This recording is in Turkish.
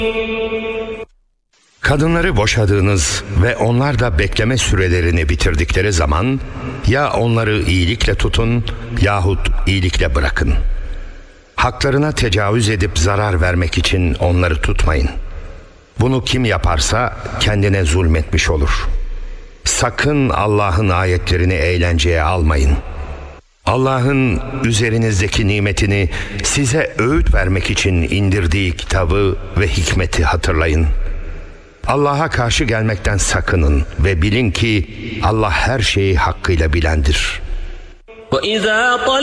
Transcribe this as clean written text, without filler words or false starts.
Kadınları boşadığınız ve onlar da bekleme sürelerini bitirdikleri zaman ya onları iyilikle tutun yahut iyilikle bırakın. Haklarına tecavüz edip zarar vermek için onları tutmayın. Bunu kim yaparsa kendine zulmetmiş olur. Sakın Allah'ın ayetlerini eğlenceye almayın. Allah'ın üzerinizdeki nimetini size öğüt vermek için indirdiği kitabı ve hikmeti hatırlayın. Allah'a karşı gelmekten sakının ve bilin ki Allah her şeyi hakkıyla bilendir.